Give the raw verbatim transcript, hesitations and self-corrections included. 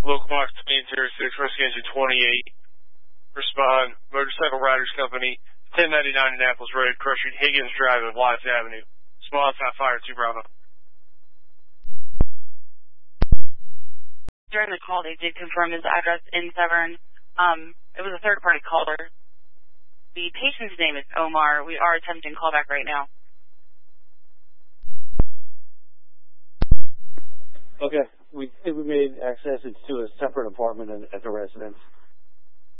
Local box twenty zero six, rescue engine twenty-eight. Respond, Motorcycle Riders Company, ten ninety-nine Annapolis Road, Crush Street, Higgins Drive, and Watts Avenue. Small outside fire, two Bravo. During the call, they did confirm his address in Severn. Um, it was a third-party caller. The patient's name is Omar. We are attempting callback right now. Okay, we we made access to a separate apartment at the residence.